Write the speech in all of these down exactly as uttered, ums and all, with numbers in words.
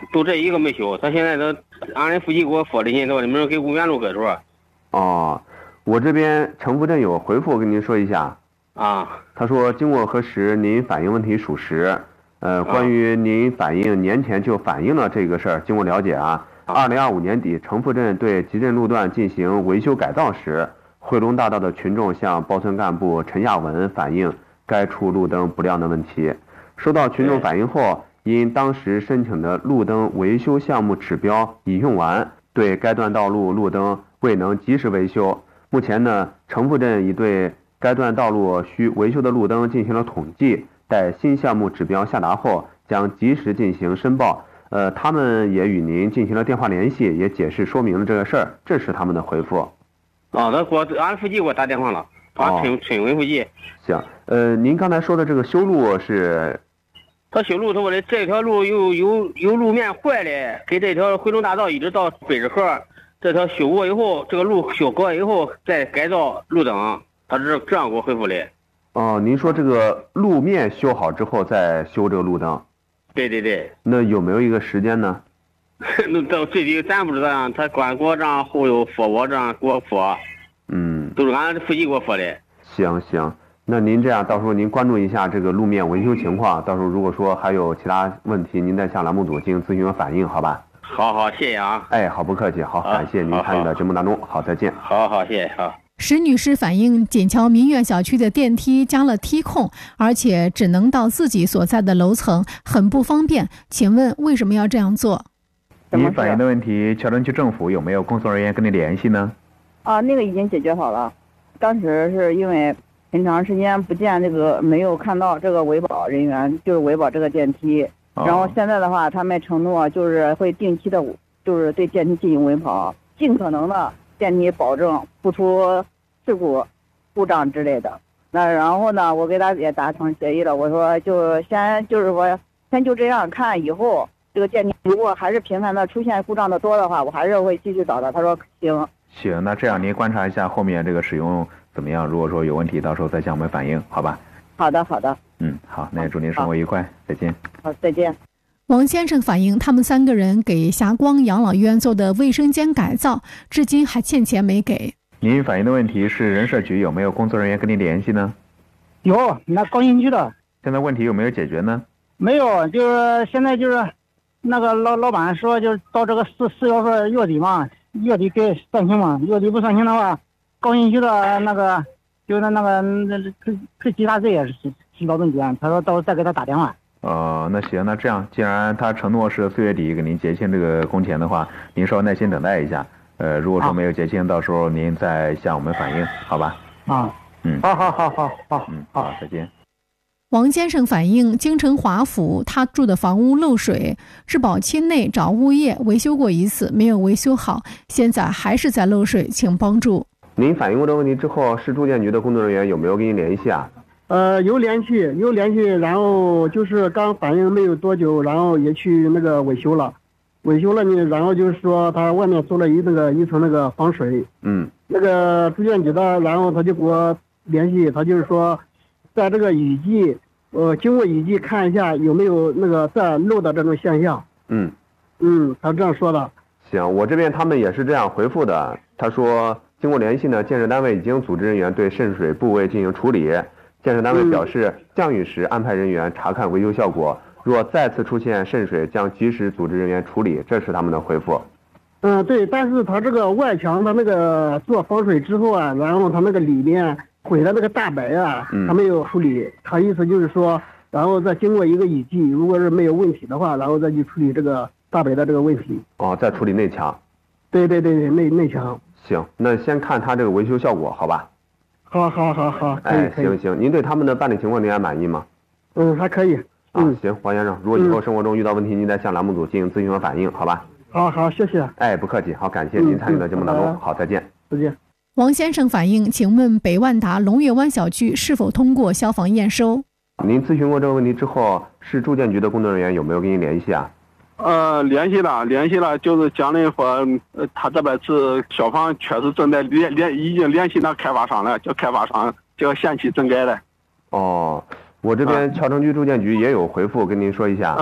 都这一个没修，他现在都俺人夫妻给我说的信，说你们给公园路搁说。 哦，我这边城府镇有回复跟您说一下。 啊， 他说经过核实，您反映问题属实。呃，关于您反映年前就反映了这个事儿，经过了解啊，二零二五年底城府镇对集镇路段进行维修改造时，汇龙大道的群众向包村干部陈亚文反映该处路灯不亮的问题。收到群众反映后，因当时申请的路灯维修项目指标已用完，对该段道路路灯未能及时维修。目前呢，城府镇已对该段道路需维修的路灯进行了统计，待新项目指标下达后，将及时进行申报。呃，他们也与您进行了电话联系，也解释说明了这个事儿，这是他们的回复。 哦，他给我俺夫妻给我打电话了，俺村村委夫妻。 行，呃，您刚才说的这个修路是？ 他修路，他说的这条路有有有路面坏了，给这条汇龙大道一直到北日河，这条修过以后，这个路修过以后再改造路灯，他是这样给我回复的。 哦，您说这个路面修好之后再修这个路灯？ 对对对。 那有没有一个时间呢？ 那到具体咱不知道啊，他光给我这样后又说我这样给我说。 嗯。 都是俺夫妻给我说的。 行行。那您这样，到时候您关注一下这个路面维修情况，到时候如果说还有其他问题，您再向栏目组进行咨询和反映，好吧？ 好好，谢谢啊。 哎，好，不客气，好，感谢您参与到节目当中，好，再见。 好好，谢谢，好。 石女士反映，锦桥明苑小区的电梯加了梯控，而且只能到自己所在的楼层，很不方便。请问为什么要这样做？ 您反映的问题，桥东区政府有没有工作人员跟你联系呢？ 啊，那个已经解决好了。当时是因为很长时间不见这个，没有看到这个维保人员，就是维保这个电梯。 哦、 然后现在的话，他们承诺就是会定期的，就是对电梯进行维保，尽可能的电梯保证不出事故、故障之类的。那然后呢，我给他也达成协议了，我说就先就是说先就这样看，以后这个电梯如果还是频繁的出现故障的多的话，我还是会继续找的。他说行。 行，那这样您观察一下后面这个使用怎么样？如果说有问题，到时候再向我们反映，好吧？ 好的，好的。 嗯，好，那祝您生活愉快，再见。 好，再见。 王先生反映，他们三个人给霞光养老院做的卫生间改造，至今还欠钱没给。 您反映的问题是人社局有没有工作人员跟您联系呢？ 有，那高新区的。 现在问题有没有解决呢？ 没有，就是现在就是那个老老板说，就是到这个四四月份月底嘛，月底给算清嘛，月底不算清的话，高新区的那个就是那个那这这其他这也是是劳动局啊，他说到时候再给他打电话。 哦，那行，那这样，既然他承诺是四月底给您结清这个工钱的话，您稍微耐心等待一下。呃，如果说没有结清，到时候您再向我们反映，好吧？ 啊， 嗯， 好好好好好， 嗯，好，再见。 王先生反映，京城华府他住的房屋漏水，质保期内找物业维修过一次，没有维修好，现在还是在漏水，请帮助。 您反映过这个问题之后，市住建局的工作人员有没有跟您联系啊？ 呃，有联系，有联系，然后就是刚反映没有多久，然后也去那个维修了，维修了呢，然后就是说他外面做了一那个一层那个防水， 嗯， 那个住建局的，然后他就给我联系，他就是说，在这个雨季，呃，经过雨季看一下有没有那个再漏的这种现象， 嗯， 嗯，他这样说的。 行，我这边他们也是这样回复的，他说经过联系呢，建设单位已经组织人员对渗水部位进行处理。建设单位表示，降雨时安排人员查看维修效果，若再次出现渗水，将及时组织人员处理。这是他们的回复。 嗯，对，但是他这个外墙，他那个做防水之后啊，然后他那个里面毁的那个大白啊，他没有处理。他意思就是说，然后再经过一个雨季，如果是没有问题的话，然后再去处理这个大白的这个问题。 哦，再处理内墙。 对对对对，内内墙。 行，那先看他这个维修效果，好吧？ 好好好好， 哎，行行，您对他们的办理情况您还满意吗？ 嗯，还可以。 啊，行，王先生，如果以后生活中遇到问题，您再向栏目组进行咨询和反映，好吧？ 好好，谢谢。 哎，不客气，好，感谢您参与到节目当中，好，再见。 再见。 王先生反映，请问北万达龙悦湾小区是否通过消防验收？ 您咨询过这个问题之后，市住建局的工作人员有没有跟您联系啊？ 呃，联系了，联系了，就是讲的说，呃，他这边是消防确实正在联联，已经联系那开发商了，叫开发商叫限期整改了。 哦，我这边桥城区住建局也有回复跟您说一下。 啊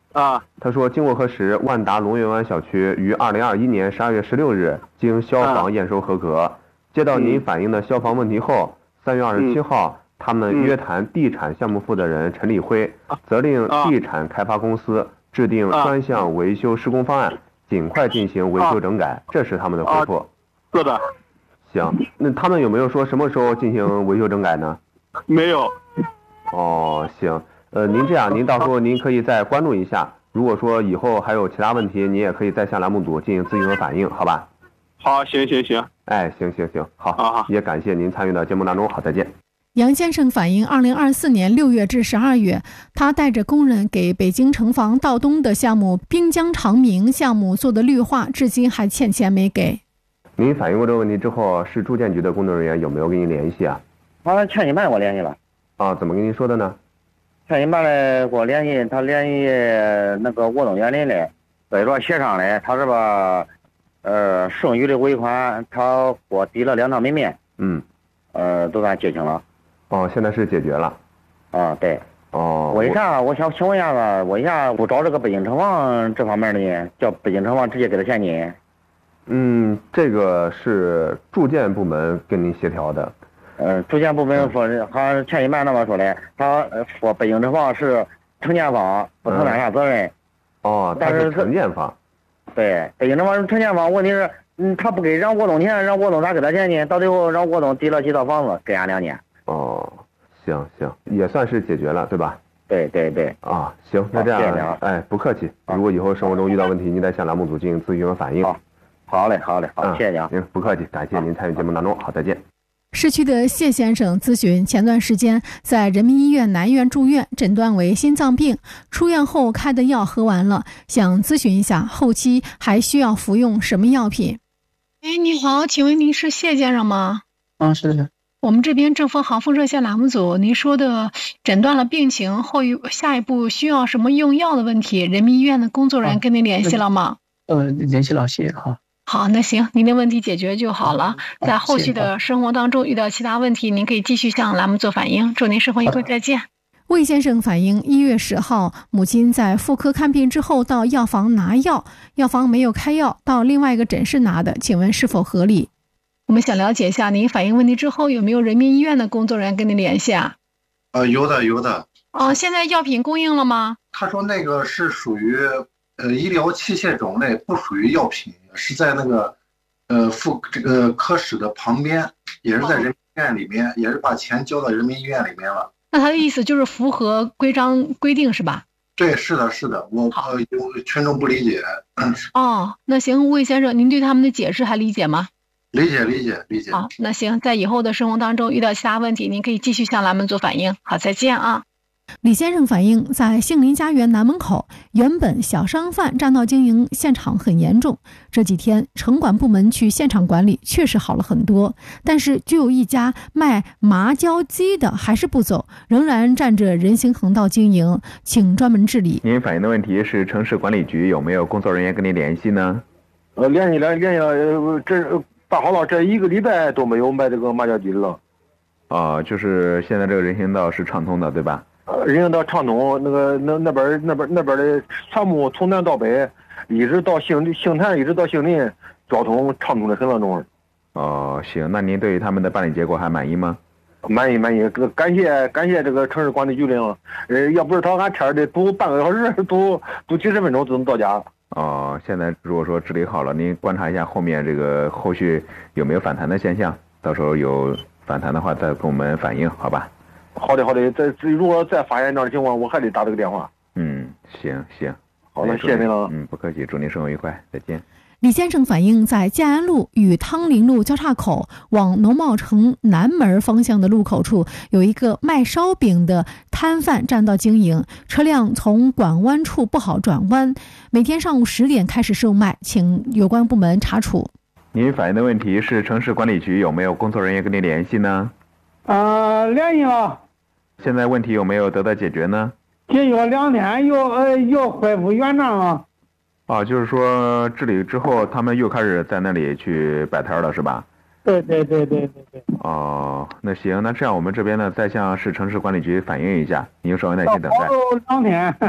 啊， 他说，经过核实，万达龙源湾小区于二零二一年十二月十六日经消防验收合格。接到您反映的消防问题后，三月二十七号，他们约谈地产项目负责人陈立辉，责令地产开发公司制定专项维修施工方案，尽快进行维修整改。这是他们的回复。 是的。 行，那他们有没有说什么时候进行维修整改呢？ 没有。 哦，行。呃，您这样，您到时候您可以再关注一下。如果说以后还有其他问题，您也可以再向栏目组进行咨询和反映，好吧？ 好，行行行。 哎，行行行，好， 好好， 也感谢您参与到节目当中，好，再见。 杨先生反映，二零二四年六月至十二月，他带着工人给北京城防道东的项目滨江长明项目做的绿化，至今还欠钱没给。 您反映过这个问题之后，市住建局的工作人员有没有跟您联系啊？ 啊，前一半我联系了。 啊，怎么跟您说的呢？ 前一半嘞，给我联系，他联系那个沃东园林嘞，所以说协商嘞，他是把，呃，剩余的尾款他给我抵了两趟门面。 嗯。 呃，都算结清了。 哦，现在是解决了。 啊，对。 哦。 为啥？我想请问一下子，为啥不找这个北京城防这方面的呢？叫北京城防直接给他钱呢？ 嗯，这个是住建部门跟您协调的。 呃，住建部门说是，好像前一半那么说的，他说北京城防是承建方，不承担啥责任。 嗯、哦， 但是承建方。 对，北京城防是承建方，问题是，嗯，他不给让沃东钱，让沃东咋给他钱呢？到最后让沃东抵了几套房子，给俺两年。 哦，行行，也算是解决了，对吧？ 对对对。 啊，行，那这样， 样哎，不客气。如果以后生活中遇到问题，您再向栏目组进行咨询和反映。 好，好嘞，好嘞，好， 嗯、 谢谢您。 您不客气，感谢您参与节目当中，好，再见。 市区的谢先生咨询，前段时间在人民医院南院住院，诊断为心脏病，出院后开的药喝完了，想咨询一下后期还需要服用什么药品。哎，你好，请问您是谢先生吗？ 啊，是的。 我们这边政府航空热线栏目组，您说的诊断了病情后下一步需要什么用药的问题，人民医院的工作人员跟您联系了吗？ 啊、呃，联系了，谢谢哈。 好，那行，您的问题解决就好了。在后续的生活当中遇到其他问题，您可以继续向栏目做反映。祝您生活愉快，再见。魏先生反映，一月十号，母亲在妇科看病之后到药房拿药，药房没有开药，到另外一个诊室拿的，请问是否合理？我们想了解一下，您反映问题之后有没有人民医院的工作人员跟您联系啊？ 呃，有的，有的。 哦，现在药品供应了吗？ 他说那个是属于呃医疗器械种类，不属于药品，是在那个呃妇这个科室的旁边，也是在人民医院里面，哦、也是把钱交到人民医院里面了。 那他的意思就是符合规章规定是吧？ 对，是的，是的，我呃有群众不理解。 哦，那行，魏先生，您对他们的解释还理解吗？ 理解，理解，理解。 好，那行，在以后的生活当中遇到其他问题，您可以继续向栏目做反映。好，再见啊。李先生反映，在杏林家园南门口，原本小商贩占道经营现场很严重，这几天城管部门去现场管理，确实好了很多，但是就有一家卖麻椒鸡的还是不走，仍然占着人行横道经营，请专门治理。 您反映的问题是城市管理局有没有工作人员跟您联系呢？ 呃，联系了，联系了，这办好了，这一个礼拜都没有卖这个麻椒鸡了。 哦，就是现在这个人行道是畅通的，对吧？ 呃，人行道畅通，那个那那边那边那边的船木从南到北，一直到杏杏坛，一直到杏林，交通畅通的很当中。 哦，行，那您对于他们的办理结果还满意吗？ 满意满意，感谢感谢这个城市管理局领，呃，要不是他俺天得堵半个小时，堵堵几十分钟就能到家。 哦，现在如果说治理好了，您观察一下后面这个后续有没有反弹的现象，到时候有反弹的话再跟我们反映，好吧？ 好的好的，再如果再发现这样的情况，我还得打这个电话。 嗯，行行， 好的，谢谢您了。 嗯，不客气，祝您生活愉快，再见。 李先生反映，在建安路与汤林路交叉口往农贸城南门方向的路口处，有一个卖烧饼的摊贩占道经营，车辆从拐弯处不好转弯，每天上午十点开始售卖，请有关部门查处。 您反映的问题是城市管理局有没有工作人员跟您联系呢？ 呃，联系了。 现在问题有没有得到解决呢？ 解决两天又呃又恢复原状了。 哦，就是说治理之后，他们又开始在那里去摆摊了，是吧？ 对对对对对对。 哦，那行，那这样我们这边呢，再向市城市管理局反映一下，您稍微耐心等待。 两天。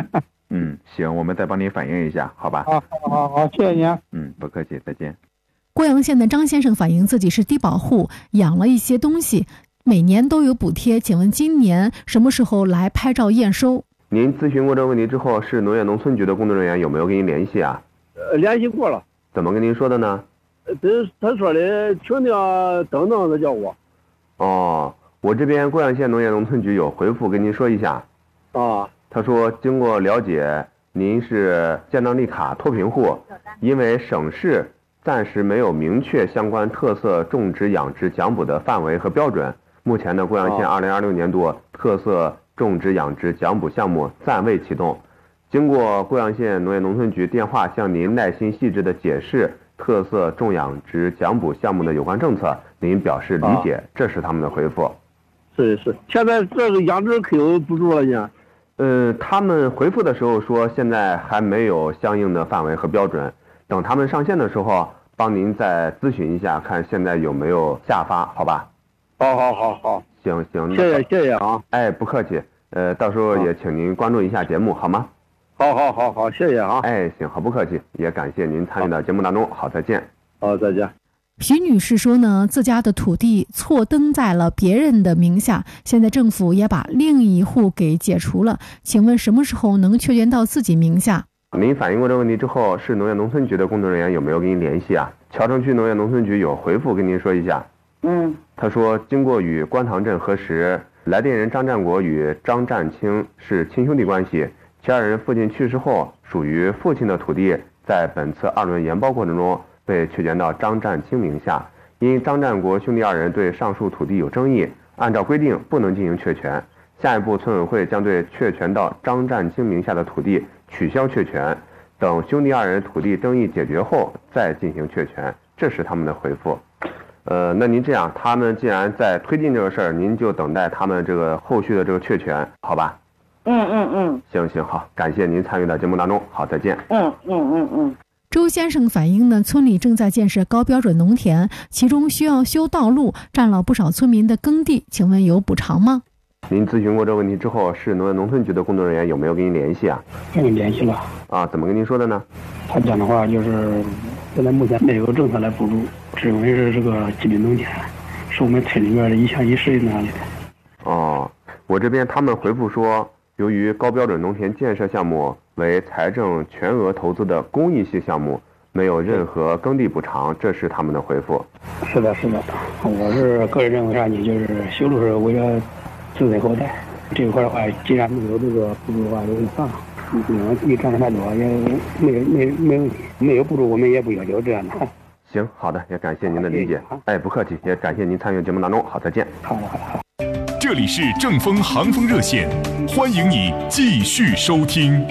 嗯，行，我们再帮您反映一下，好吧？ 好好好好，谢谢您。 嗯，不客气，再见。 郭阳县的张先生反映自己是低保户，养了一些东西，每年都有补贴，请问今年什么时候来拍照验收？ 您咨询过这个问题之后，市农业农村局的工作人员有没有跟您联系啊？ 呃，联系过了。 怎么跟您说的呢？ 这他说的停停等等的叫我。 哦，我这边贵阳县农业农村局有回复跟您说一下。 啊。 他说经过了解，您是建档立卡脱贫户，因为省市暂时没有明确相关特色种植养殖奖补的范围和标准。目前呢，贵阳县二零二六年度特色种植养殖奖补项目暂未启动。经过贵阳县农业农村局电话向您耐心细致的解释特色种养殖奖补项目的有关政策，您表示理解，啊、这是他们的回复。 是是，现在这个养殖可有补助了呢？ 呃，他们回复的时候说现在还没有相应的范围和标准，等他们上线的时候，帮您再咨询一下，看现在有没有下发，好吧？ 好好好好， 行行， 谢谢谢谢啊！ 哎，不客气，呃，到时候也请您关注一下节目，好吗？ 好好好好，谢谢啊！ 哎，行，好，不客气，也感谢您参与到节目当中，好，再见。 好，再见。 徐女士说呢，自家的土地错登在了别人的名下，现在政府也把另一户给解除了，请问什么时候能确认到自己名下？ 您反映过这个问题之后，市农业农村局的工作人员有没有跟您联系啊？谯城区农业农村局有回复跟您说一下。 嗯， 他说经过与观塘镇核实，来电人张占国与张占清是亲兄弟关系，其二人父亲去世后，属于父亲的土地在本次二轮研包过程中被确权到张占清名下，因张占国兄弟二人对上述土地有争议，按照规定不能进行确权。下一步村委会将对确权到张占清名下的土地取消确权，等兄弟二人土地争议解决后再进行确权，这是他们的回复。呃，那您这样，他们既然在推进这个事儿，您就等待他们这个后续的这个确权，好吧？ 嗯嗯嗯。 行行好，感谢您参与到节目当中，好，再见。 嗯嗯嗯嗯。 周先生反映呢，村里正在建设高标准农田，其中需要修道路，占了不少村民的耕地，请问有补偿吗？ 您咨询过这个问题之后，市农业农村局的工作人员有没有跟您联系啊？ 跟你联系了。 啊，怎么跟您说的呢？ 他讲的话就是，现在目前没有政策来补助，只因为是这个基本农田，是我们村里面的一项一事那样的。 哦，我这边他们回复说，由于高标准农田建设项目为财政全额投资的公益性项目，没有任何耕地补偿，这是他们的回复。 是的，是的，我是个人认为啥呢？就是修路是为了子孙后代，这一块的话，既然没有这个补助的话，就算了。你你赚的太多也没有没没问题，没有补助我们也不要求这样的。 行，好的，也感谢您的理解。哎，不客气，也感谢您参与节目当中，好，再见。 好的，好的，好。 这里是正风航风热线，欢迎你继续收听。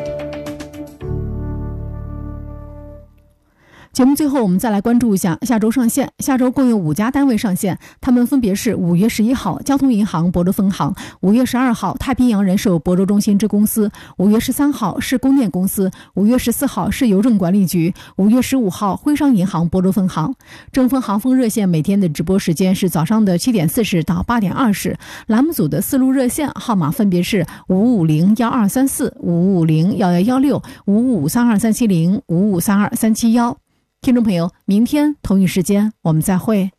节目最后我们再来关注一下下周上线，下周共有五家单位上线，他们分别是五月十一号交通银行亳州分行，五月十二号太平洋人寿亳州中心支公司，五月十三号市供电公司，五月十四号市邮政管理局，五月十五号徽商银行亳州分行。正风航风热线每天的直播时间是早上的七点四十到八点二十，栏目组的四路热线号码分别是五五零幺二三四、五五零幺幺幺六、五五三二三七零、五五三二三七幺。听众朋友，明天同一时间我们再会。